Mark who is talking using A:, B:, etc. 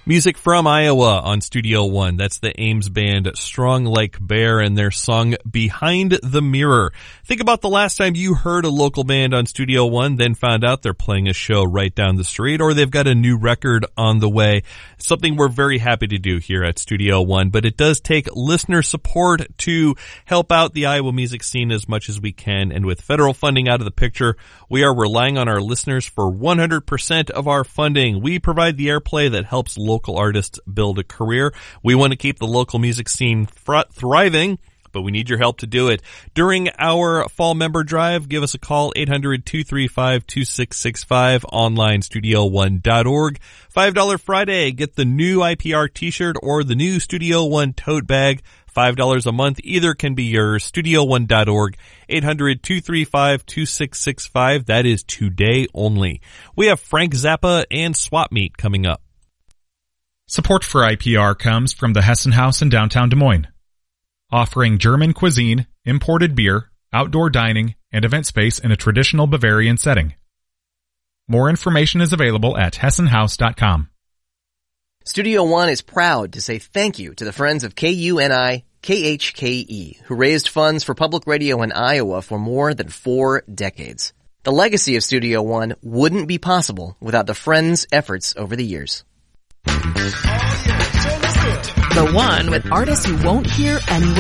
A: Music from Iowa on Studio One. That's the Ames band Strong Like Bear and their song Behind the Mirror. Think about the last time you heard a local band on Studio One, then found out they're playing a show right down the street, or they've got a new record on the way. Something we're very happy to do here at Studio One, but it does take listener support to help out the Iowa music scene as much as we can. And with federal funding out of the picture, we are relying on our listeners for 100% of our funding. We provide the airplay that helps local artists build a career. We want to keep the local music scene thriving, but we need your help to do it. During our fall member drive, give us a call, 800-235-2665, online studio1.org. $5 Friday, get the new IPR t-shirt or the new Studio One tote bag. $5 a month, either can be yours. Studio1.org, 800-235-2665. That is today only. We have Frank Zappa and Swap Meet coming up.
B: Support for IPR comes from the Hessen House in downtown Des Moines, offering German cuisine, imported beer, outdoor dining, and event space in a traditional Bavarian setting. More information is available at hessenhaus.com.
C: Studio One is proud to say thank you to the friends of KUNI KHKE, who raised funds for public radio in Iowa for more than 4 decades. The legacy of Studio One wouldn't be possible without the friends' efforts over the years.
D: The One with artists you won't hear anywhere